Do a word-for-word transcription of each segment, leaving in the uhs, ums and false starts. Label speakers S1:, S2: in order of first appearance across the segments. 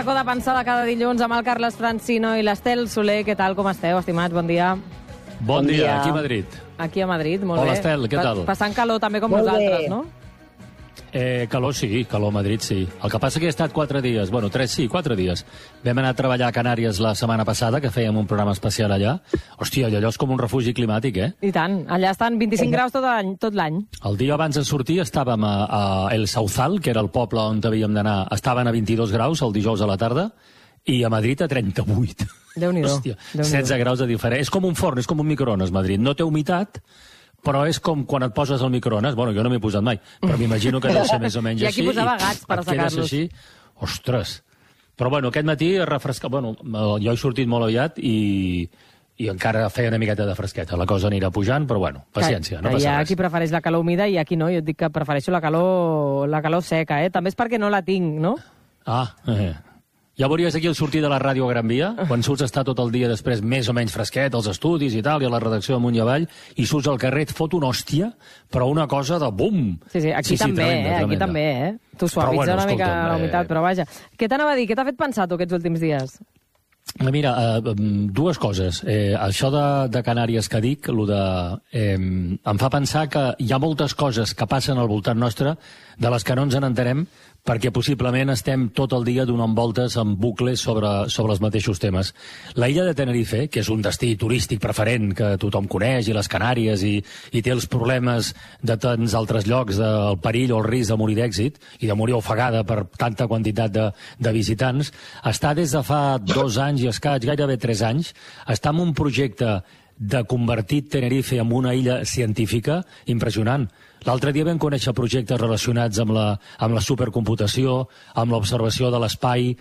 S1: racó de pensar de cada dilluns amb el Carles Francino i l'Estel Soler. Què tal, com esteu, estimats? Bon dia.
S2: Bon, bon dia. dia, aquí a Madrid.
S1: Aquí a Madrid, molt
S2: Hola,
S1: bé.
S2: Hola, Estel, què tal?
S1: Passant calor també com molt vosaltres, bé. No?
S2: Eh, calor sí, calor a Madrid sí. El que passa que he estat quatre dies, bueno, tres sí, quatre dies. Vam anar a treballar a Canàries la setmana passada, que fèiem un programa especial allà. Hòstia, allò és com un refugi climàtic, eh?
S1: I tant, allà estan vint-i-cinc graus tot l'any. Tot l'any.
S2: El dia abans de sortir estàvem a, a El Sauzal, que era el poble on havíem d'anar, estaven a vint-i-dos graus el dijous a la tarda, i a Madrid a trenta-vuit.
S1: Déu-n'hi-do.
S2: Hòstia, setze graus de diferència. És com un forn, és com un microones, Madrid. No té humitat, però és com quan et poses al microones. Bueno, jo no m'hi he posat mai, però m'imagino que deu ser més o menys així.
S1: I aquí posava gats per assecar-los.
S2: Així. Ostres. Però bueno, aquest matí he refrescat... Bueno, jo he sortit molt aviat i, i encara feia una miqueta de fresqueta. La cosa anirà pujant, però bueno, paciència,
S1: que,
S2: no passa
S1: hi ha
S2: res.
S1: Qui prefereix la calor humida i aquí no. Jo et dic que prefereixo la calor, la calor seca, eh? També és perquè no la tinc, no?
S2: Ah, eh. Ja veuries aquí el sortir de la ràdio a Gran Via, quan surts a estar tot el dia després més o menys fresquet, als estudis i tal, i a la redacció amunt i avall, i surts al carrer, et fot una hòstia, però una cosa de bum!
S1: Sí, sí, aquí sí, també, sí, tremenda, eh? Aquí tremenda. també, eh? Tu suavitza bueno, una mica la humitat, però vaja. Què t'anava a dir? Què t'ha fet pensar tu aquests últims dies?
S2: Mira, eh, dues coses. Eh, això de, de Canàries que dic, lo de, eh, em fa pensar que hi ha moltes coses que passen al voltant nostre de les que no ens n'entenem perquè possiblement estem tot el dia donant voltes en bucles sobre, sobre els mateixos temes. La illa de Tenerife, que és un destí turístic preferent que tothom coneix, i les Canàries, i, i té els problemes de tants altres llocs, del perill o el risc de morir d'èxit, i de morir ofegada per tanta quantitat de, de visitants, està des de fa dos anys i escaig, gairebé tres anys, està en un projecte de convertir Tenerife en una illa científica impressionant. L'altre dia vam conèixer projectes relacionats amb la, amb la supercomputació, amb l'observació de l'espai,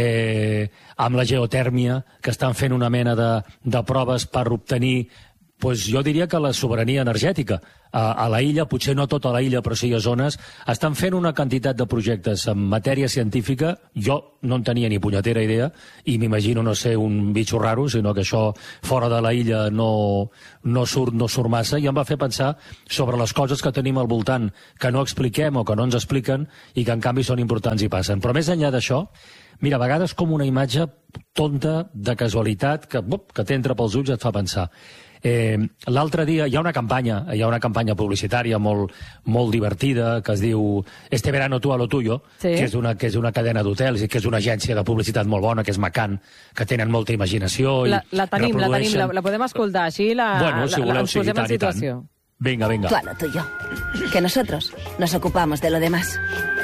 S2: eh, amb la geotèrmia, que estan fent una mena de, de proves per obtenir, pues, jo diria que la sobirania energètica a, a la illa, potser no tota la illa, però sí a zones, estan fent una quantitat de projectes en matèria científica. Jo no en tenia ni punyetera idea, i m'imagino no ser un bitxo raro, sinó que això fora de la illa no, no, surt, no surt massa, i em va fer pensar sobre les coses que tenim al voltant que no expliquem o que no ens expliquen i que en canvi són importants i passen. Però més enllà d'això, mira, a vegades com una imatge tonta de casualitat que, bup, que t'entra pels ulls i et fa pensar. Eh, L'altre dia hi ha una campanya, hi ha una campanya publicitària molt, molt divertida que es diu Este verano tú a lo tuyo, sí. que és una, que és una cadena d'hotels i que és una agència de publicitat molt bona, que és Macan, que tenen molta imaginació.
S1: La,
S2: i
S1: la tenim,
S2: reprodueixen...
S1: la tenim, la, la podem escoltar, així la,
S2: bueno, si
S1: la,
S2: voleu,
S1: la, ens posem en situació.
S2: Venga, venga.
S3: Tú a lo tuyo, que nosotros nos ocupamos de lo demás.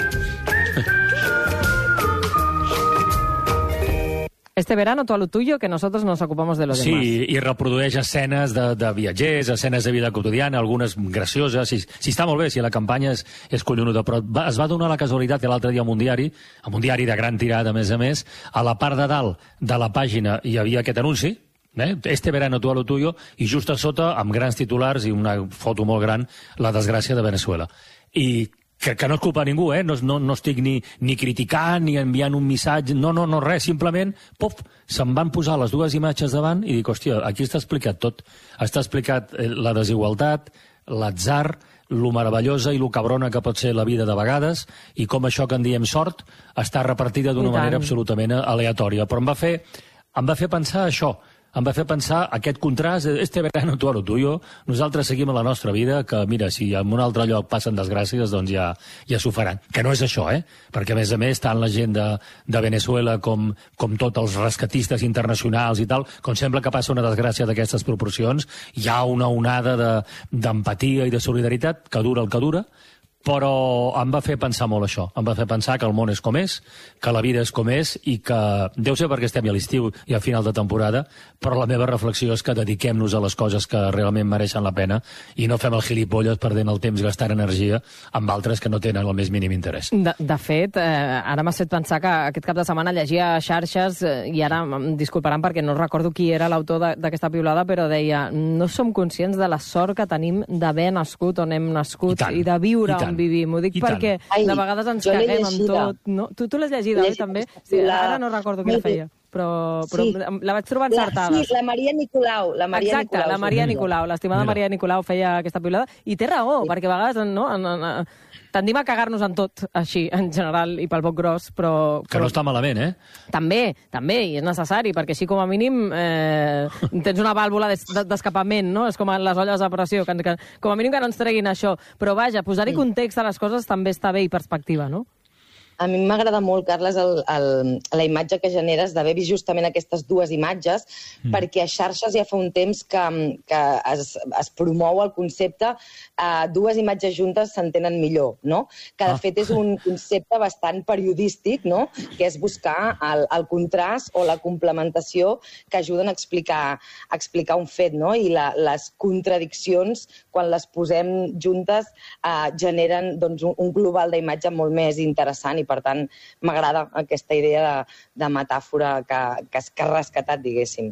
S1: Este verano tú a lo tuyo, que nosotros nos ocupamos de lo
S2: sí,
S1: demás.
S2: Sí, i reprodueix escenes de, de viatgers, escenes de vida quotidiana, algunes gracioses. Si, si està molt bé, si la campanya és, és collonuda, però va, es va donar la casualitat que l'altre dia en un diari, en un diari de gran tirada, a més a més, a la part de dalt de la pàgina hi havia aquest anunci, eh? Este verano tú a lo tuyo, i just a sota, amb grans titulars i una foto molt gran, la desgràcia de Venezuela. I Que, que no és culpa de ningú, eh? No, no, no estic ni, ni criticant ni enviant un missatge, no, no, no, res, simplement, puf, se'm van posar les dues imatges davant i dic, hòstia, aquí està explicat tot. Està explicat la desigualtat, l'atzar, lo meravellosa i lo cabrona que pot ser la vida de vegades, i com això que en diem sort està repartida d'una manera absolutament aleatòria. Però em va fer, em va fer pensar això, em va fer pensar aquest contrast, este verano tú a lo tuyo, nosaltres seguim a la nostra vida, que mira, si en un altre lloc passen desgràcies, doncs ja, ja s'ho faran. Que no és això, eh? Perquè a més a més, tant la gent de, de Venezuela com, com tots els rescatistes internacionals i tal, com sembla que passa una desgràcia d'aquestes proporcions, hi ha una onada d'empatia i de solidaritat que dura el que dura, però em va fer pensar molt això. Em va fer pensar que el món és com és, que la vida és com és, i que deu ser perquè estem a l'estiu i a final de temporada, però la meva reflexió és que dediquem-nos a les coses que realment mereixen la pena i no fem el gilipolles perdent el temps gastant energia amb altres que no tenen el més mínim interès.
S1: De, de fet, eh, ara m'has fet pensar que aquest cap de setmana llegia xarxes, eh, i ara em disculparan perquè no recordo qui era l'autor d'aquesta piulada, però deia, no som conscients de la sort que tenim d'haver nascut on hem nascut i, i de viure on vivim. Ho dic perquè Ai, de vegades ens caguem amb tot. No? Tu, tu l'has llegida, oi, també? Sí, ara no recordo qui la feia. però, però
S4: Sí.
S1: la vaig trobar encertada.
S4: La, sí, la Maria Nicolau. La Maria
S1: Exacte,
S4: Nicolau,
S1: la Maria Nicolau, l'estimada
S2: Mira.
S1: Maria Nicolau feia aquesta piulada, i té raó,
S4: Sí.
S1: perquè a vegades no, en, en, en, tendim a cagar-nos en tot, així, en general, i pel poc gros, però...
S2: Que
S1: però
S2: no està malament, eh?
S1: També, també, i és necessari, perquè així com a mínim eh, tens una vàlvula d'es- d'escapament, no? És com en les olles a pressió, que, que, com a mínim que no ens treguin això. Però vaja, posar-hi context a les coses també està bé i perspectiva, no?
S4: A mi m'agrada molt, Carles, el, el, la imatge que generes d'haver vist justament aquestes dues imatges, mm. perquè a xarxes ja fa un temps que, que es, es promou el concepte eh, dues imatges juntes s'entenen millor, no? Que de
S2: Ah.
S4: fet és un concepte bastant periodístic, no? Que és buscar el, el contrast o la complementació que ajuden a explicar, a explicar un fet, no? I la, les contradiccions, quan les posem juntes, eh, generen doncs, un, un global d'imatge molt més interessant i, per tant, m'agrada aquesta idea de, de metàfora que, que, que has rescatat, diguéssim.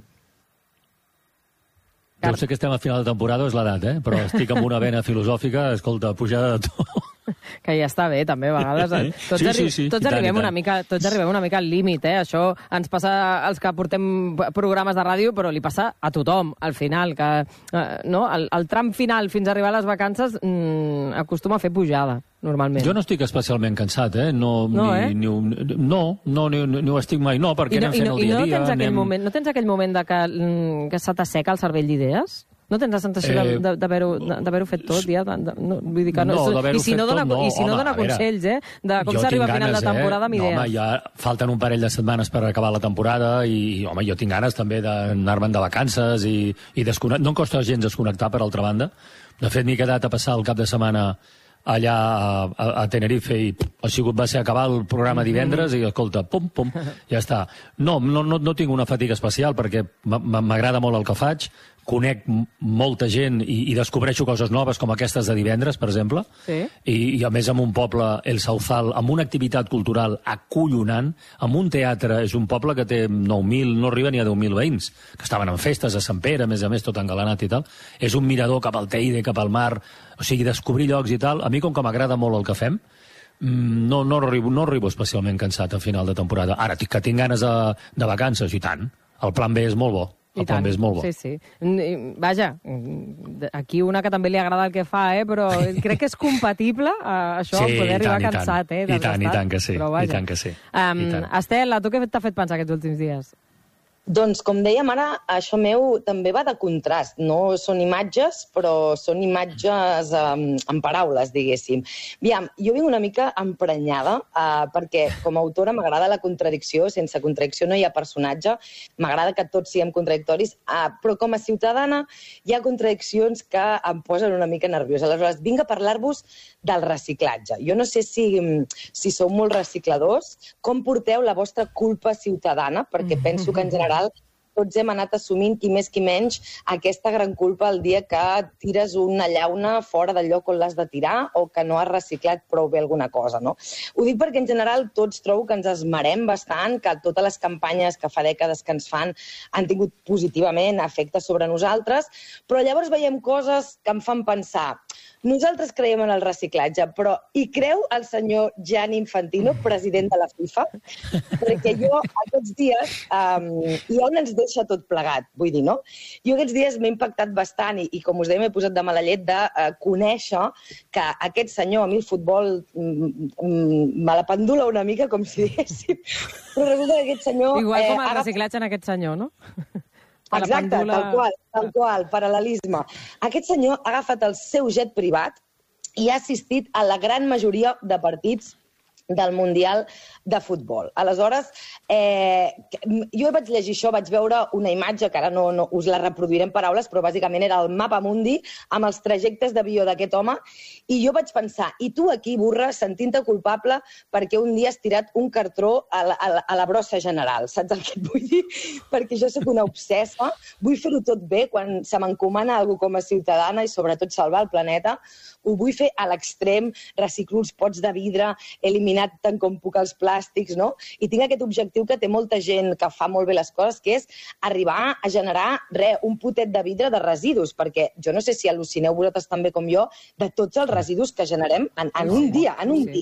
S2: Deu ser que estem a final de temporada, és l'edat, eh? Però estic amb una vena filosòfica, escolta, pujada de to.
S1: Que ja està bé, també, a vegades. eh? Tots,
S2: Sí,
S1: arri
S2: sí, sí,
S1: tots,
S2: i tant,
S1: arribem
S2: i tant.
S1: una mica, tots arribem una mica al límit, eh? Això ens passa als que portem programes de ràdio, però li passa a tothom, al final, que eh, no? el, el tram final fins a arribar a les vacances mm, acostuma a fer pujada, normalment.
S2: Jo no estic especialment cansat, eh? No,
S1: No,
S2: ni,
S1: eh?
S2: Ni, un- no, no, ni, ni ho estic mai. No, perquè
S1: I no,
S2: anem
S1: i
S2: fent
S1: no,
S2: el
S1: i
S2: dia
S1: no
S2: a dia.
S1: tens aquell
S2: anem...
S1: moment, no tens aquell moment de que, mm, que se t'asseca el cervell d'idees? No tens la sensació
S2: Eh,
S1: de- d'haver-ho d'haver-ho fet tot, ja? De, de, no, vull dir que no,
S2: No, d'haver-ho
S1: I si no
S2: fet
S1: dona,
S2: tot, no.
S1: i si no
S2: Home,
S1: dona
S2: a veure,
S1: consells, eh? De com
S2: Jo
S1: s'arriba
S2: tinc
S1: a final
S2: ganes,
S1: de temporada amb
S2: eh?
S1: idees.
S2: No, home, ja falten un parell de setmanes per acabar la temporada i, home, jo tinc ganes també d'anar-me'n de vacances i, i desconnectar. No em costa gens desconnectar, per altra banda. De fet, m'he quedat a passar el cap de setmana allà a, a, a Tenerife i pff, ha sigut, va ser acabar el programa divendres i, escolta, pum, pum, ja està. No, no, no, no tinc una fatiga especial perquè m'agrada molt el que faig, conec molta gent i, i descobreixo coses noves com aquestes de divendres, per exemple,
S1: Sí.
S2: I, i a més amb un poble, el Sauzal, amb una activitat cultural acollonant, amb un teatre, és un poble que té nou mil, no arriba ni a deu mil veïns, que estaven en festes a Sant Pere, a més a més, tot engalanat i tal. És un mirador cap al Teide, cap al mar, o sigui, descobrir llocs i tal. A mi, com que m'agrada molt el que fem, no, no, arribo, no arribo especialment cansat a final de temporada. Ara, que tinc ganes de, de vacances, i tant. El plan B és molt bo. El
S1: I
S2: plan
S1: tant.
S2: B és molt bo.
S1: Sí, sí. Mm, Vaja, mm, aquí una que també li agrada el que fa, eh? Però crec que és compatible eh, això,
S2: Sí,
S1: amb poder
S2: i
S1: arribar
S2: tant, i tant.
S1: cansat, eh?
S2: I tant, i
S1: desgastat.
S2: tant que sí,
S1: Però,
S2: i
S1: vaja.
S2: tant que sí,
S1: Um,
S2: i tant.
S1: Estel, a tu què t'ha fet pensar aquests últims dies?
S4: Doncs, com dèiem ara, això meu també va de contrast. No són imatges, però són imatges um, en paraules, diguéssim. Aviam, jo vinc una mica emprenyada uh, perquè, com a autora, m'agrada la contradicció. Sense contradicció no hi ha personatge. M'agrada que tots siguem contradictoris, uh, però com a ciutadana hi ha contradiccions que em posen una mica nerviosa. Aleshores, vinc a parlar-vos del reciclatge. Jo no sé si, si sou molt recicladors, com porteu la vostra culpa ciutadana, perquè penso que en general tots hem anat assumint, qui més qui menys, aquesta gran culpa el dia que tires una llauna fora del lloc on l'has de tirar o que no has reciclat prou bé alguna cosa, no? Ho dic perquè en general tots trobo que ens esmerem bastant, que totes les campanyes que fa dècades que ens fan han tingut positivament efecte sobre nosaltres, però llavors veiem coses que em fan pensar. Nosaltres creiem en el reciclatge, però hi creu el senyor Gianni Infantino, president de la FIFA? Perquè jo aquests dies, um, i on ens deixa tot plegat, vull dir, no? Jo aquests dies m'he impactat bastant i, i com us deia, m'he posat de mala llet de uh, conèixer que aquest senyor, a mi el futbol mm, mm, me la pendula una mica, com si diguéssim, però resulta que aquest senyor...
S1: Igual com el
S4: agafa-
S1: reciclatge en aquest senyor, no? A la
S4: Exacte,
S1: pendula-
S4: tal qual, tal qual, paral·lelisme. Aquest senyor ha agafat el seu jet privat i ha assistit a la gran majoria de partits del Mundial de Futbol. Aleshores, eh, jo vaig llegir això, vaig veure una imatge, que ara no, no us la reproduiré en paraules, però bàsicament era el mapa mundi amb els trajectes d'avió d'aquest home, i jo vaig pensar, i tu aquí, burra, sentint-te culpable perquè un dia has tirat un cartró a la, a la, a la brossa general, saps el que et vull dir? Perquè jo soc una obsessa, vull fer-ho tot bé, quan se m'encomana alguna cosa com a ciutadana i sobretot salvar el planeta, ho vull fer a l'extrem, reciclo els pots de vidre, eliminar tant com puc els plàstics, no? I tinc aquest objectiu que té molta gent que fa molt bé les coses, que és arribar a generar, re, un potet de vidre de residus, perquè jo no sé si al·lucineu vosaltres també com jo de tots els residus que generem en, en un dia, en un
S1: Sí.
S4: dia, no?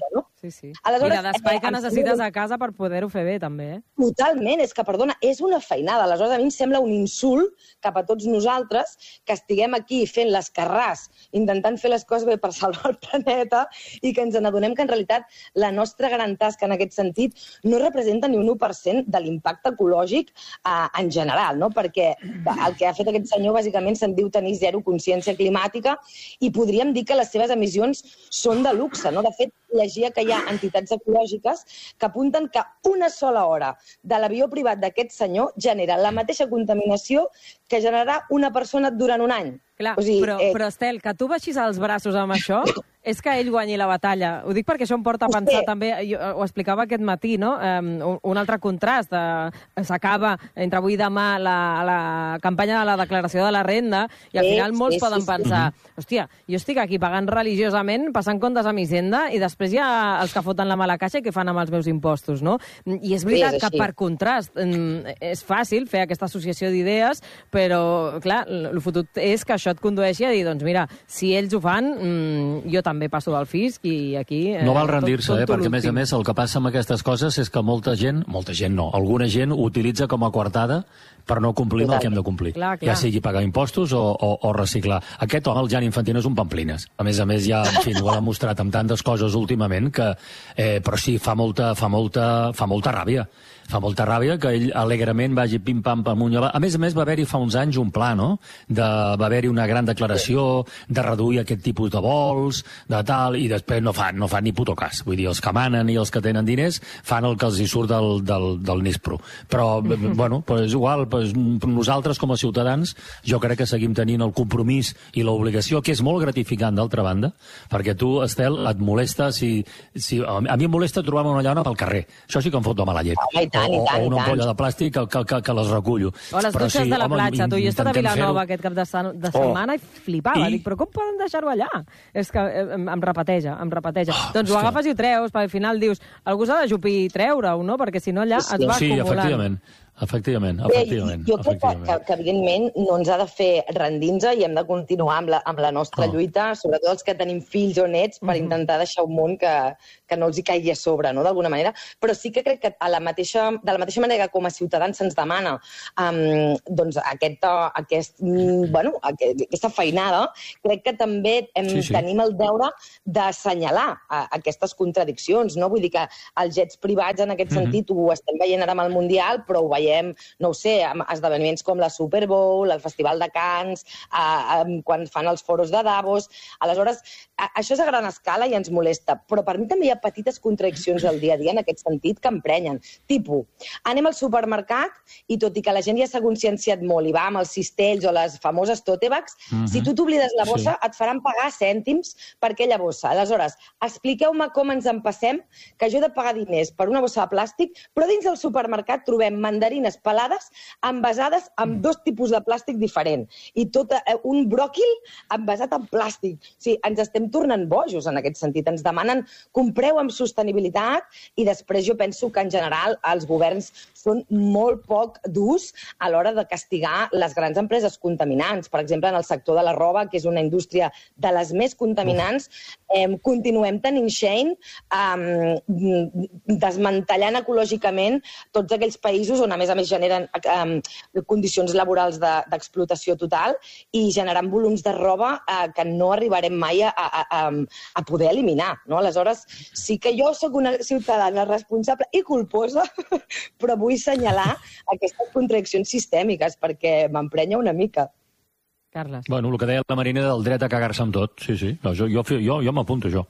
S1: Sí, sí.
S4: Aleshores,
S1: I de l'espai
S4: eh,
S1: que
S4: em
S1: necessites
S4: sembla-
S1: a casa per poder-ho fer bé, també, eh?
S4: Totalment, és que, perdona, és una feinada. Aleshores, a mi em sembla un insult cap a tots nosaltres que estiguem aquí fent l'escarràs, intentant fer les coses bé per salvar el planeta i que ens n'adonem que, en realitat, la nostra gran tasca en aquest sentit no representa ni un u per cent de l'impacte ecològic eh, en general, no? Perquè el que ha fet aquest senyor, bàsicament, se'n diu tenir zero consciència climàtica i podríem dir que les seves emissions són de luxe, no? De fet, llegia que hi ha entitats ecològiques que apunten que una sola hora de l'avió privat d'aquest senyor genera la mateixa contaminació que generarà una persona durant un any.
S1: Clar,
S4: o sigui,
S1: però,
S4: eh,
S1: però Estel, que tu baixis els braços amb això és que ell guanyi la batalla. Ho dic perquè això em porta a pensar
S4: Sí.
S1: també, jo ho explicava aquest matí, no? Um, un, un altre contrast. Uh, S'acaba entre avui i demà la, la campanya de la declaració de la renda i al
S4: Sí,
S1: final molts
S4: sí,
S1: poden
S4: sí, sí.
S1: pensar, hòstia, jo estic aquí pagant religiosament, passant comptes amb Hisenda i després hi ha els que foten la mala caixa i què fan amb els meus impostos, no? I és veritat
S4: Sí, és
S1: que
S4: així.
S1: per contrast mm, és fàcil fer aquesta associació d'idees, però, clar, el fotut és que això et condueixi a dir, doncs mira, si ells ho fan, mm, jo també passo del fisc i aquí... Eh,
S2: No val rendir-se,
S1: tot-
S2: eh?
S1: tot
S2: Perquè, a més a
S1: l'últim.
S2: més, el que passa amb aquestes coses és que molta gent, molta gent no, alguna gent ho utilitza com a coartada per no complir amb el que hem de complir.
S1: Clar, clar.
S2: Ja sigui pagar impostos o, o, o reciclar. Aquest home, el Gianni Infantino, és un pamplines. A més a més, ja, en fi, ho ha demostrat amb tantes coses últimament que... Eh, però sí, fa molta, fa molta, fa molta ràbia. Fa molta ràbia que ell alegrement vagi pim-pam amunt i avall. A més a més, va haver-hi fa uns anys un pla, no? De, va haver-hi una gran declaració de reduir aquest tipus de vols, de tal, i després no fan, no fan ni puto cas. Vull dir, els que manen i els que tenen diners fan el que els hi surt del, del, del Nispro. Però, bueno, pues és igual, pues, nosaltres com a ciutadans jo crec que seguim tenint el compromís i l'obligació, que és molt gratificant d'altra banda, perquè tu, Estel, et molesta si... si a mi em molesta trobar-me una llana pel carrer. Això sí que em fot de mala llet.
S4: Home, i tant, i
S2: o,
S4: tant,
S2: o
S4: i
S2: una
S4: tant.
S2: ampolla de plàstic que, que, que, que les recullo.
S1: O les
S2: Però
S1: dutxes
S2: sí,
S1: de la
S2: home,
S1: platja. Tu, jo he estat a
S2: intentem
S1: Vilanova
S2: fer-ho.
S1: aquest cap de, sa- de setmana oh. i flipava.
S2: I?
S1: Dic, però com poden deixar-ho allà? És que eh, em, em repeteja, em repeteja.
S2: Oh,
S1: doncs ho
S2: hòstia.
S1: agafes i ho treus, perquè al final dius, algú s'ha d'ajupir i treure-ho, no? Perquè si no allà
S4: Sí,
S1: es va
S2: Sí,
S1: acumulant.
S2: efectivament. Efectivament,
S4: Bé,
S2: efectivament.
S4: jo crec que,
S2: efectivament.
S4: que, que, evidentment, no ens ha de fer rendir-nos i hem de continuar amb la, amb la nostra
S2: Oh.
S4: lluita, sobretot els que tenim fills o nets, per
S1: Mhm.
S4: intentar deixar un món que, que no els hi caigui a sobre, no?, d'alguna manera. Però sí que crec que a la mateixa, de la mateixa manera que com a ciutadans se'ns demana um, doncs aquest, aquest, mm, bueno, aquest, aquesta feinada, crec que també hem,
S2: Sí, sí.
S4: tenim el deure d'assenyalar a, aquestes contradiccions, no? Vull dir que els jets privats, en aquest
S2: Mhm.
S4: sentit, ho estem veient ara amb el Mundial, però ho veiem, no ho sé, amb esdeveniments com la Super Bowl, el Festival de Cannes, a, a, quan fan els foros de Davos. Aleshores, a, això és a gran escala i ens molesta, però per mi també hi ha petites contradiccions al dia a dia en aquest sentit que emprenyen. Tipus, anem al supermercat i tot i que la gent ja s'ha conscienciat molt i va amb els cistells o les famoses tote bags,
S2: Mhm.
S4: si tu t'oblides la bossa,
S2: Sí.
S4: et faran pagar cèntims per aquella bossa. Aleshores, expliqueu-me com ens en passem que jo he de pagar diners per una bossa de plàstic, però dins del supermercat trobem mandarines pelades envasades amb dos tipus de plàstic diferent i tot eh, un bròquil envasat en plàstic. O sigui, ens estem tornant bojos en aquest sentit. Ens demanen compreu amb sostenibilitat i després jo penso que en general els governs són molt poc durs a l'hora de castigar les grans empreses contaminants. Per exemple, en el sector de la roba, que és una indústria de les més contaminants, eh, continuem tenint Shein eh, desmantellant ecològicament tots aquells països on, a més a més, generen eh, condicions laborals de- d'explotació total i generant volums de roba eh, que no arribarem mai a, a, a, a poder eliminar. No? Aleshores, sí que jo sóc una ciutadana responsable i culposa, però vull assenyalar aquestes contradiccions sistèmiques perquè m'emprenya una mica.
S1: Carles.
S2: Bueno, el que deia la Marina del dret a cagar-se amb tot, sí, sí. No, jo jo, jo, jo m'apunto, jo.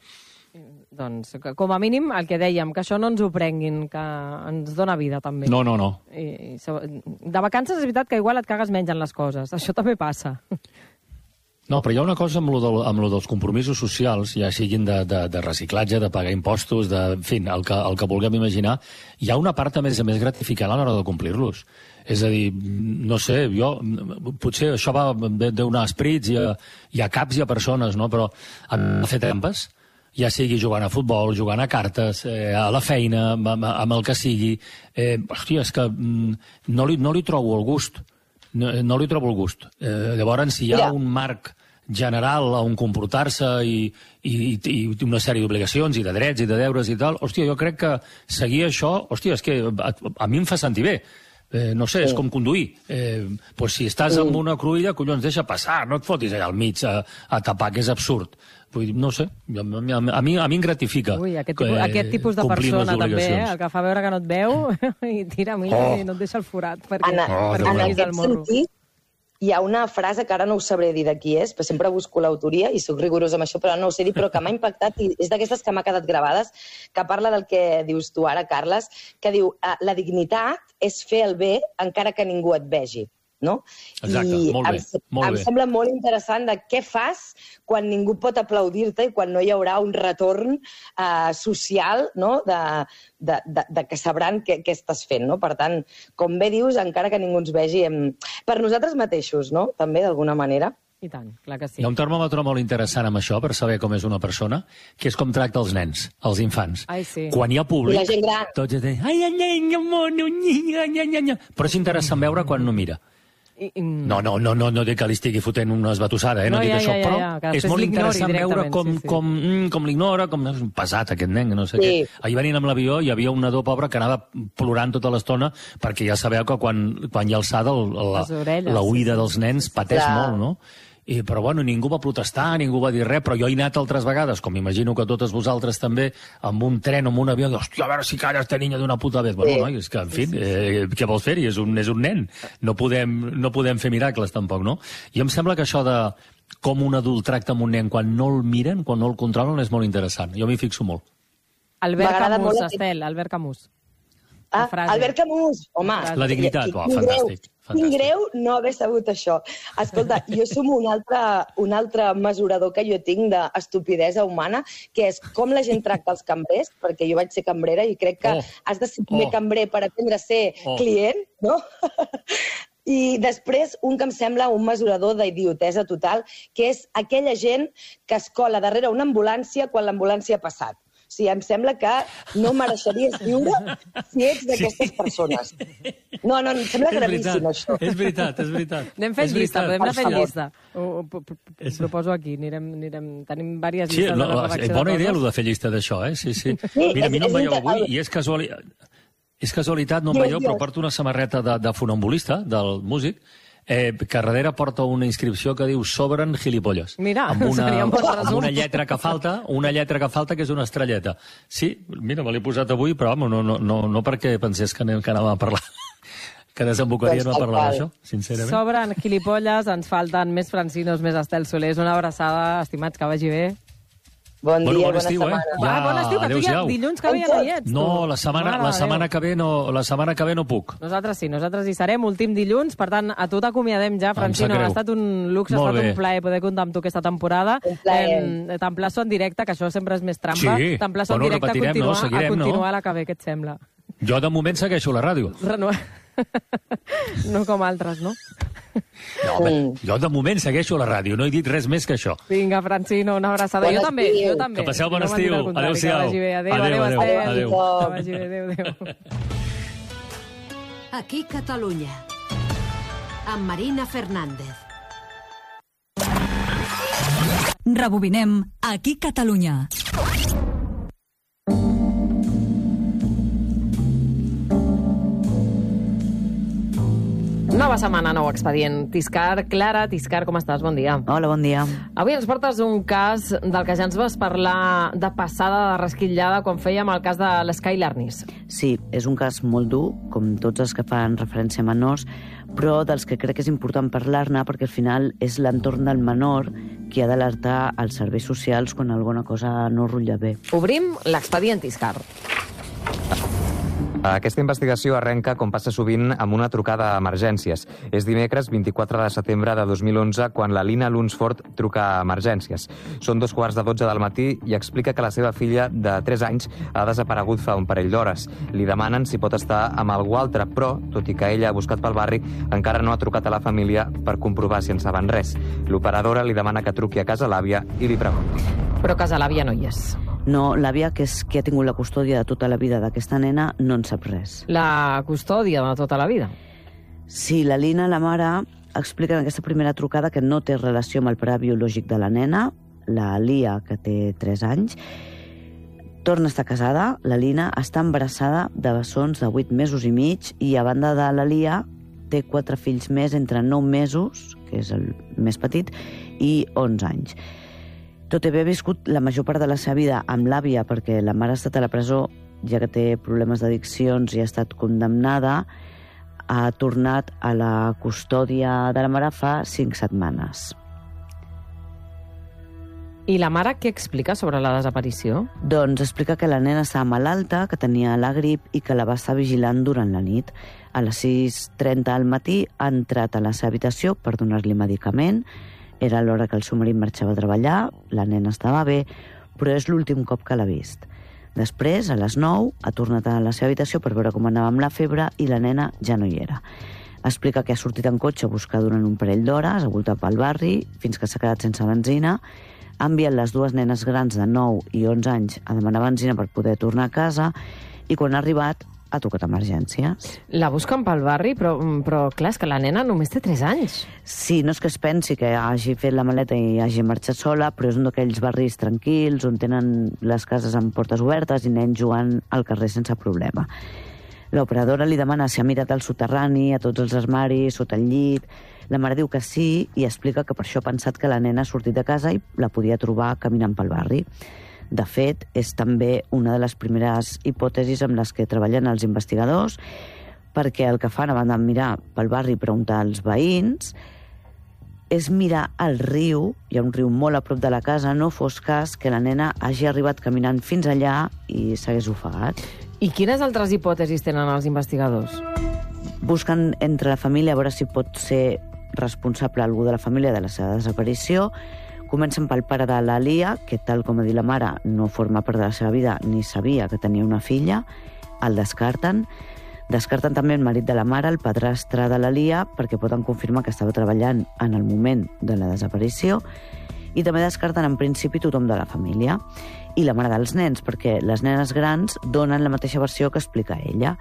S1: Doncs, que, com a mínim, el que dèiem, que això no ens ho prenguin, que ens dona vida, també.
S2: No, no, no.
S1: I, i, so- de vacances és veritat que igual et cagues menys en les coses. Això també passa.
S2: No, però hi ha una cosa amb lo, del, amb lo dels compromisos socials, ja siguin de, de, de reciclatge, de pagar impostos, de, en fi, el que, el que vulguem imaginar, hi ha una part, a més a més, gratificant a l'hora de complir-los. És a dir, no sé, jo, potser això va de- donar esprits i a, i a caps i a persones, no? Però han fet trampes, ja sigui jugant a futbol, jugant a cartes, eh, a la feina, amb, amb, amb el que sigui. Eh, hòstia, és que mm, no, li, no li trobo el gust. No, no li trobo el gust. Eh, llavors, si hi ha
S4: Mira.
S2: un marc general a on comportar-se i, i, i una sèrie d'obligacions i de drets i de deures i tal, hòstia, jo crec que seguir això, hòstia, és que a, a mi em fa sentir bé. Eh, no sé, és com conduir. Eh, pues si estàs amb una cruïlla, collons, deixa passar, no et fotis allà al mig a, a tapar, que és absurd. Vull dir, no sé, a, a, a, mi, a mi em gratifica.
S1: Ui, aquest tipus, eh, aquest tipus de persona també, eh? El que fa veure que no et veu i tira milles oh. i no et deixa el forat perquè,
S4: Anna,
S1: perquè
S4: en
S1: aquest
S4: el sentit, hi ha una frase que ara no us sabré dir de qui és, però sempre busco l'autoria i soc rigorosa amb això, però no ho sé dir, però que m'ha impactat i és d'aquestes que m'ha quedat gravades, que parla del que dius tu ara, Carles, que diu, la dignitat és fer el bé encara que ningú et vegi. No?
S2: Exacte,
S4: I
S2: molt bé.
S4: Em,
S2: molt
S4: em
S2: bé.
S4: sembla molt interessant de què fas quan ningú pot aplaudir-te i quan no hi haurà un retorn eh, social, no? de, de, de, de que sabran què, què estàs fent. No? Per tant, com bé dius, encara que ningú ens vegi, hem... per nosaltres mateixos, no? També, d'alguna manera.
S1: I tant, clar que sí.
S2: Hi ha un termòmetre molt interessant amb això, per saber com és una persona, que és com tracta els nens, els infants.
S1: Ai, sí.
S2: Quan hi ha públic...
S4: I la gent gran.
S2: Tots es deien... Ai, ai, ai, mono, nya, nya, nya, nya. Però és interessant veure quan no mira.
S1: I, i...
S2: No, no, no, no, no dic que li estigui fotent una esbatussada, eh? no,
S1: No,
S2: dic
S1: ja,
S2: això,
S1: ja,
S2: però
S1: ja, ja,
S2: és molt interessant veure com,
S1: sí, sí.
S2: com, mm, com l'ignora, com és un pesat aquest nen, que no sé
S4: Sí.
S2: què. Ahir venint amb l'avió hi havia un nadó pobre que anava plorant tota l'estona perquè ja sabeu que quan, quan hi ha alçada el, la,
S1: Les orelles,
S2: la huida
S1: sí, sí.
S2: dels nens pateix
S4: Clar.
S2: molt, no? I, però bueno, ningú va protestar, ningú va dir res, però jo he anat altres vegades, com imagino que totes vosaltres també, amb un tren o amb un avió, i, hòstia, a veure si calla este niño d'una puta vez. Bueno,
S4: Sí.
S2: noi, és que, en fi, eh, què vols fer-hi? És, un, és un nen. No podem, no podem fer miracles, tampoc, no? I em sembla que això de com un adult tracta amb un nen quan no el miren, quan no el controlen, és molt interessant. Jo m'hi fixo molt.
S1: Albert
S4: M'agrada
S1: Camus,
S4: molt
S1: Estel, Albert Camus.
S4: Ah,
S1: frase.
S4: Albert Camus, home.
S2: La dignitat,
S4: quin
S2: oh,
S4: greu,
S2: fantàstic, fantàstic.
S4: Quin greu no haver sabut això. Escolta, jo som un altre, un altre mesurador que jo tinc d'estupidesa humana, que és com la gent tracta els cambrers, perquè jo vaig ser cambrera i crec que
S2: Oh,
S4: has de ser primer
S2: oh.
S4: cambrer per aprendre a ser
S2: Oh.
S4: client, no? I després, un que em sembla un mesurador d'idiotesa total, que és aquella gent que es cola darrere una ambulància quan l'ambulància ha passat. O sigui, em sembla que no mereixeries viure si ets d'aquestes sí. persones. No, no, em sembla gravíssim, això.
S2: És veritat, és veritat.
S1: Anem fent
S2: És
S1: llista,
S2: veritat.
S1: podem anar fent
S4: Per favor.
S1: llista. Ho, ho, ho, ho proposo aquí, anirem, anirem, tenim diverses
S2: Sí,
S1: llistes
S2: no,
S1: de la redacció.
S2: bona
S1: de
S2: idea,
S1: coses.
S2: el de fer llista d'això, eh? Sí, sí.
S4: Sí,
S2: Mira, a mi no
S4: és-
S2: em veieu
S4: és
S2: avui,
S4: inter-
S2: i és casualitat, és casualitat, no em
S4: Dius,
S2: veieu, però
S4: dius.
S2: porto una samarreta de, de funambulista, del músic, eh, que darrere porta una inscripció que diu Sobren gilipolles.
S1: Mira,
S2: amb una,
S1: seria un bon
S2: amb
S1: resum.
S2: una lletra que falta, una lletra que falta, que és una estrelleta. Sí, mira, me l'he posat avui, però home, no, no, no, no perquè pensés que anem, que anàvem a parlar, que desembocaria
S4: Doncs
S2: no a
S4: tal
S2: parlar
S4: qual.
S2: d'això, sincerament.
S1: Sobren gilipolles, ens falten més francinos, més Estel Solers. Una abraçada, estimats, que vagi bé.
S4: Bon
S2: Bueno,
S4: dia
S2: bon
S4: i bona
S2: estiu, eh?
S4: setmana.
S2: Ja,
S1: ah, bon estiu, que tu ja
S2: adéu-siau.
S1: dilluns que ve ja no hi ets. tu.
S2: No, la setmana,
S1: Mare
S2: la
S1: de
S2: setmana
S1: Déu.
S2: que ve no, la setmana que ve no puc.
S1: Nosaltres sí, nosaltres hi serem, últim dilluns, per tant, a tu t'acomiadem ja,
S2: Em sap
S1: Francino,
S2: greu.
S1: ha estat un luxe, ha
S2: Molt
S1: estat
S2: bé.
S1: un plaer poder comptar amb tu aquesta temporada.
S4: Un plaer.
S1: Em, T'emplaço en directe, que això sempre és més trampa.
S2: Sí.
S1: T'emplaço
S2: Bueno,
S1: en directe a
S2: repetirem, no?
S1: continuar,
S2: Seguirem,
S1: a
S2: no?
S1: continuar la que ve, què et sembla?
S2: Jo, de moment, segueixo la ràdio.
S1: Reno... no com altres, no?
S2: No, home, jo, de moment, segueixo la ràdio. No he dit res més que això.
S1: Vinga, Francino, una abraçada.
S4: Bon
S1: jo també,
S4: estiu.
S1: jo també.
S2: Que passeu bon
S1: No m'han dit
S2: estiu.
S1: el contrari,
S2: Adéu-siau.
S1: Que vagi bé. Adéu,
S2: Adéu,
S1: adéu,
S2: adéu,
S1: Estel.
S2: adéu.
S1: Que vagi bé, adéu, adéu.
S5: Aquí Catalunya. Amb Marina Fernández.
S6: Rebobinem Aquí Catalunya.
S1: Nova setmana, nou expedient. Tiscar, Clara, Tiscar, com estàs? Bon dia.
S3: Hola, bon dia.
S1: Avui ens portes un cas del que ja ens vas parlar de passada, de resquitllada, quan fèiem el cas de l'Sky Larnis.
S7: Sí, és un cas molt dur, com tots els que fan referència a menors, però dels que crec que és important parlar-ne perquè al final és l'entorn del menor qui ha d'alertar als serveis socials quan alguna cosa no rutlla bé.
S1: Obrim l'expedient Tiscar.
S8: Aquesta investigació arrenca, com passa sovint, amb una trucada a emergències. És dimecres vint-i-quatre de setembre de dos mil onze quan la Lina Lunsford truca a emergències. Són dos quarts de dotze del matí i explica que la seva filla de tres anys ha desaparegut fa un parell d'hores. Li demanen si pot estar amb algú altre, però, tot i que ella ha buscat pel barri, encara no ha trucat a la família per comprovar si en saben res. L'operadora li demana que truqui a casa l'àvia i li pregunti.
S1: Però casa l'àvia no hi és.
S7: No, l'àvia, que és qui ha tingut la custòdia de tota la vida d'aquesta nena, no en sap res.
S1: La custòdia de tota la vida.
S7: Sí, la Lina, la mare, explica en aquesta primera trucada que no té relació amb el pare biològic de la nena, la Lia, que té tres anys. Torna a estar casada, la Lina està embarassada de bessons de vuit mesos i mig i, a banda de la Lia, té quatre fills més entre nou mesos, que és el més petit, i onze anys. Tot i haver viscut la major part de la seva vida amb l'àvia, perquè la mare ha estat a la presó, ja que té problemes d'addiccions i ha estat condemnada, ha tornat a la custòdia de la mare fa cinc setmanes.
S1: I la mare què explica sobre la desaparició?
S7: Doncs explica que la nena estava malalta, que tenia la grip i que la va estar vigilant durant la nit. A les sis trenta al matí ha entrat a la seva habitació per donar-li medicament. Era l'hora que el seu marit marxava a treballar, la nena estava bé, però és l'últim cop que l'ha vist. Després, a les nou, ha tornat a la seva habitació per veure com anava amb la febre i la nena ja no hi era. Explica que ha sortit en cotxe a buscar durant un parell d'hores, ha voltat pel barri, fins que s'ha quedat sense benzina. Ha enviat les dues nenes grans de nou i onze anys a demanar benzina per poder tornar a casa i quan ha arribat ha trucat a emergències.
S1: La busquen pel barri, però, però clar, és que la nena només té tres anys.
S7: Sí, no és que es pensi que hagi fet la maleta i hagi marxat sola, però és un d'aquells barris tranquils on tenen les cases amb portes obertes i nens jugant al carrer sense problema. L'operadora li demana si ha mirat al soterrani, a tots els armaris, sota el llit. La mare diu que sí i explica que per això ha pensat que la nena ha sortit de casa i la podia trobar caminant pel barri. De fet, és també una de les primeres hipòtesis amb les que treballen els investigadors, perquè el que fan, a banda de mirar pel barri i preguntar als veïns, és mirar el riu, hi ha un riu molt a prop de la casa, no fos cas que la nena hagi arribat caminant fins allà i s'hagués ofegat.
S1: I quines altres hipòtesis tenen els investigadors?
S7: Busquen entre la família a veure si pot ser responsable algú de la família de la seva desaparició. Comencen pel pare de la Lia, que tal com ha dit la mare, no forma part de la seva vida ni sabia que tenia una filla. El descarten. Descarten també el marit de la mare, el padrastre de la Lia, perquè poden confirmar que estava treballant en el moment de la desaparició. I també descarten en principi tothom de la família. I la mare dels nens, perquè les nenes grans donen la mateixa versió que explica ella.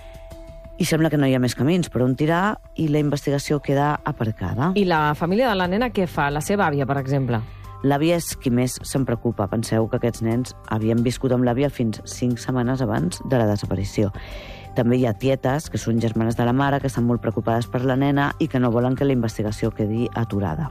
S7: I sembla que no hi ha més camins per on tirar i la investigació queda aparcada.
S1: I la família de la nena què fa? La seva àvia, per exemple?
S7: L'àvia és qui més se'n preocupa. Penseu que aquests nens havien viscut amb l'àvia fins cinc setmanes abans de la desaparició. També hi ha tietes, que són germanes de la mare, que estan molt preocupades per la nena i que no volen que la investigació quedi aturada.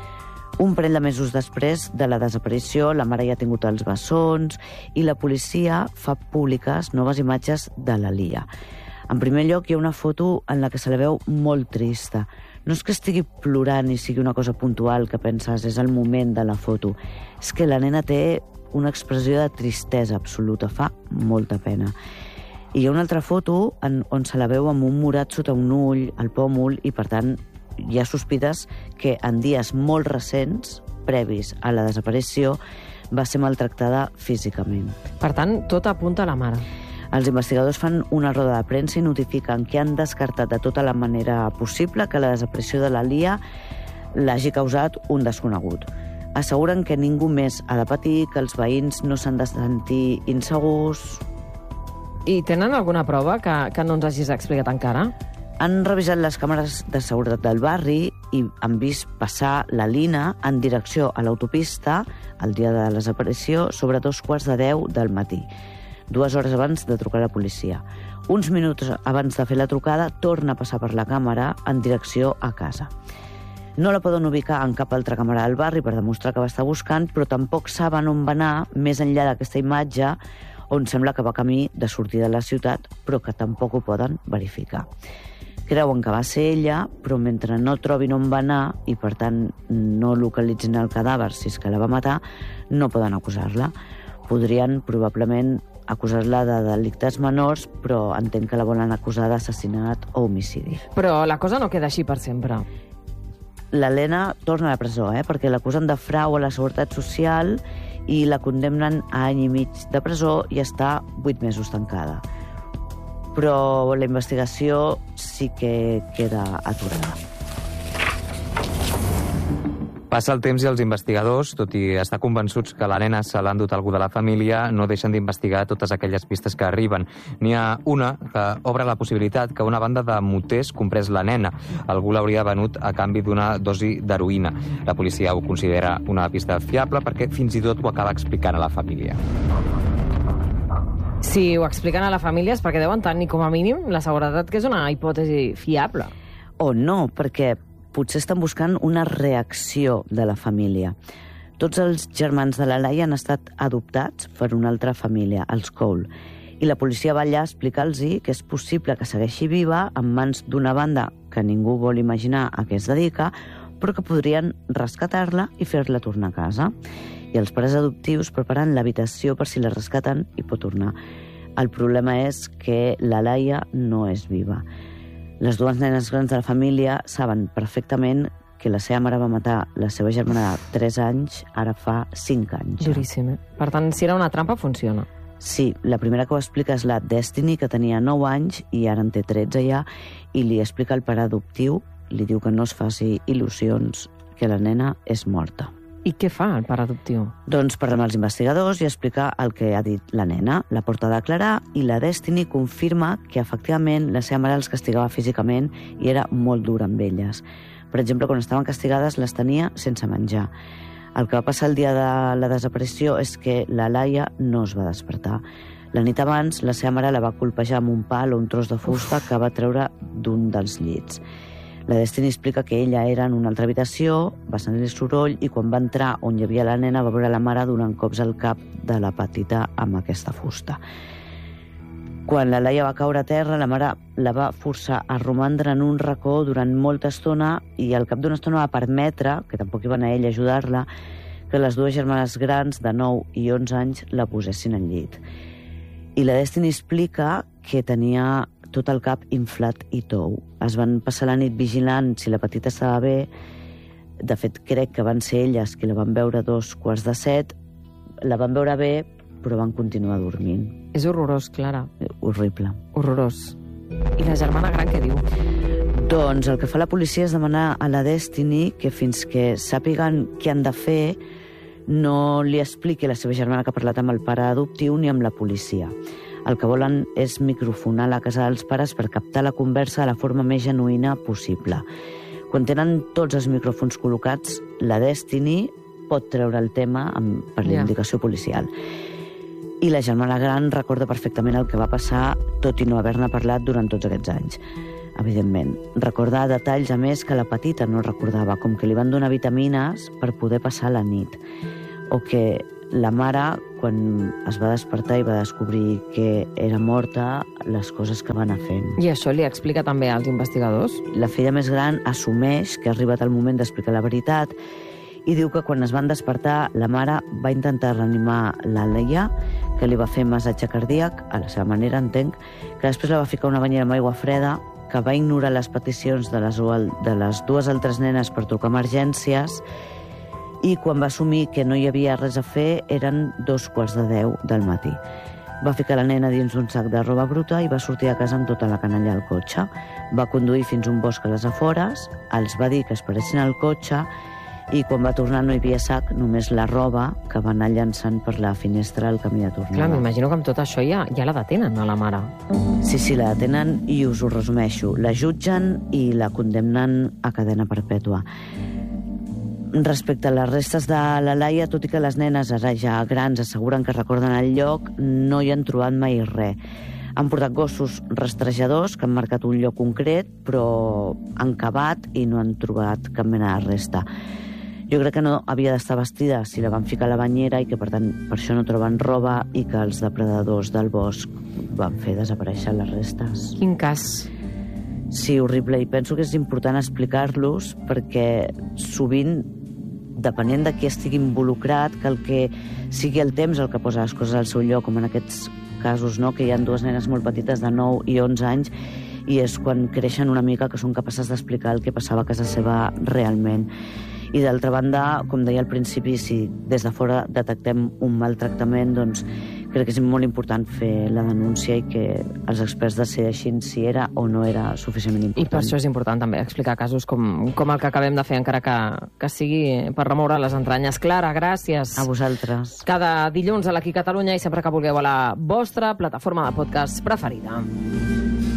S7: Un parell de mesos després de la desaparició, la mare ja ha tingut els bessons i la policia fa públiques noves imatges de la Lia. En primer lloc, hi ha una foto en la que se la veu molt trista. No és que estigui plorant i sigui una cosa puntual que penses és el moment de la foto. És que la nena té una expressió de tristesa absoluta, fa molta pena. I hi ha una altra foto en, on se la veu amb un morat sota un ull, al pòmul, i per tant hi ha sospites que en dies molt recents, previs a la desaparició, va ser maltractada físicament.
S1: Per tant, tot apunta a la mare.
S7: Els investigadors fan una roda de premsa i notifiquen que han descartat de tota la manera possible que la desaparició de la Lia l'hagi causat un desconegut. Asseguren que ningú més ha de patir, que els veïns no s'han de sentir insegurs.
S1: I tenen alguna prova que, que no ens hagis explicat encara?
S7: Han revisat les càmeres de seguretat del barri i han vist passar la Lina en direcció a l'autopista el dia de la desaparició sobre dos quarts de deu del matí, dues hores abans de trucar a la policia. Uns minuts abans de fer la trucada, torna a passar per la càmera en direcció a casa. No la poden ubicar en cap altra càmera del barri per demostrar que va estar buscant, però tampoc saben on va anar més enllà d'aquesta imatge on sembla que va camí de sortir de la ciutat, però que tampoc ho poden verificar. Creuen que va ser ella, però mentre no trobin on va anar i, per tant, no localitzin el cadàver si és que la va matar, no poden acusar-la. Podrien, probablement, acusar-la de delictes menors, però entenc que la volen acusar d'assassinat o homicidi.
S1: Però la cosa no queda així per sempre.
S7: L'Helena torna a la presó, eh, perquè l'acusen de frau a la Seguretat Social i la condemnen a any i mig de presó i està vuit mesos tancada. Però la investigació sí que queda aturada.
S8: Passa el temps i els investigadors, tot i estar convençuts que la nena se l'ha endut algú de la família, no deixen d'investigar totes aquelles pistes que arriben. N'hi ha una que obre la possibilitat que una banda de moters comprés la nena. Algú l'hauria venut a canvi d'una dosi d'heroïna. La policia ho considera una pista fiable perquè fins i tot ho acaba explicant a la família.
S1: Si ho expliquen a la família és perquè deuen tenir, com a mínim, la seguretat que és una hipòtesi fiable.
S7: O no, perquè potser estan buscant una reacció de la família. Tots els germans de la Laia han estat adoptats per una altra família, els Cole, i la policia va allà a explicar-los que és possible que segueixi viva en mans d'una banda que ningú vol imaginar a què es dedica, però que podrien rescatar-la i fer-la tornar a casa. I els pares adoptius preparen l'habitació per si la rescaten i pot tornar. El problema és que la Laia no és viva. Les dues nenes grans de la família saben perfectament que la seva mare va matar la seva germana de tres anys, ara fa cinc anys.
S1: Duríssim, eh? Per tant, si era una trampa, funciona.
S7: Sí, la primera que ho explica és la Destiny, que tenia nou anys i ara en té tretze ja, i li explica el pare adoptiu, li diu que no es faci il·lusions, que la nena és morta.
S1: I què fa el pare adoptiu?
S7: Doncs parla amb els investigadors i explica el que ha dit la nena. La porta a declarar i la Destiny confirma que efectivament la seva mare els castigava físicament i era molt dura amb elles. Per exemple, quan estaven castigades les tenia sense menjar. El que va passar el dia de la desaparició és que la Laia no es va despertar. La nit abans, la seva mare la va colpejar amb un pal o un tros de fusta que va treure d'un dels llits. La Destiny explica que ella era en una altra habitació, va sentir soroll i quan va entrar on hi havia la nena va veure la mare donant cops al cap de la petita amb aquesta fusta. Quan la Laia va caure a terra, la mare la va forçar a romandre en un racó durant molta estona i al cap d'una estona va permetre, que tampoc hi van a ella ajudar-la, que les dues germanes grans de nou i onze anys la posessin al llit. I la Destiny explica que tenia tot el cap inflat i tou. Es van passar la nit vigilant si la petita estava bé. De fet, crec que van ser elles que la van veure a dos quarts de set. La van veure bé, però van continuar dormint.
S1: És horrorós, Clara.
S7: Horrible.
S1: Horrorós. I la germana gran què diu?
S7: Doncs el que fa la policia és demanar a la Destiny que fins que sàpiguen què han de fer no li expliqui a la seva germana que ha parlat amb el pare adoptiu ni amb la policia. El que volen és microfonar la casa dels pares per captar la conversa de la forma més genuïna possible. Quan tenen tots els micròfons col·locats, la Destiny pot treure el tema amb, per la indicació policial. I la germana gran recorda perfectament el que va passar, tot i no haver-ne parlat durant tots aquests anys. Evidentment, recordar detalls a més que la petita no recordava, com que li van donar vitamines per poder passar la nit, o que la mare, quan es va despertar i va descobrir que era morta, les coses que va anar fent.
S1: I això li explica també als investigadors?
S7: La filla més gran assumeix que ha arribat el moment d'explicar la veritat i diu que quan es van despertar, la mare va intentar reanimar la Laia, que li va fer massatge cardíac, a la seva manera, entenc, que després la va ficar una banyera amb aigua freda, que va ignorar les peticions de les, de les dues altres nenes per trucar emergències, i quan va assumir que no hi havia res a fer eren dos quarts de deu del matí. Va ficar la nena dins un sac de roba bruta i va sortir a casa amb tota la canalla al cotxe. Va conduir fins a un bosc a les afores, els va dir que esperessin al cotxe i quan va tornar no hi havia sac, només la roba que va anar llançant per la finestra al camí de tornada.
S1: Clar, m'imagino que amb tot això ja, ja la detenen, a la mare.
S7: Sí, sí, la detenen i us ho resumeixo. La jutgen i la condemnen a cadena perpètua. Respecte a les restes de la Laia, tot i que les nenes ara ja grans asseguren que recorden el lloc, no hi han trobat mai res. Han portat gossos rastrejadors que han marcat un lloc concret, però han cavat i no han trobat cap mena de resta. Jo crec que no havia d'estar vestida si la van ficar a la banyera i que, per tant, per això no troben roba i que els depredadors del bosc van fer desaparèixer les restes.
S1: Quin cas?
S7: Sí, horrible, i penso que és important explicar-los perquè sovint, depenent de qui estigui involucrat, que el que sigui el temps el que posa les coses al seu lloc, com en aquests casos, no? Que hi ha dues nenes molt petites de nou i onze anys i és quan creixen una mica que són capaces d'explicar el que passava a casa seva realment. I d'altra banda, com deia al principi, si des de fora detectem un maltractament, doncs crec que és molt important fer la denúncia i que els experts decideixin si era o no era suficientment important.
S1: I per això és important també explicar casos com, com el que acabem de fer, encara que, que sigui per remoure les entranyes. Clara, gràcies.
S7: A vosaltres.
S1: Cada dilluns a l'Aquí Catalunya i sempre que vulgueu a la vostra plataforma de podcast preferida.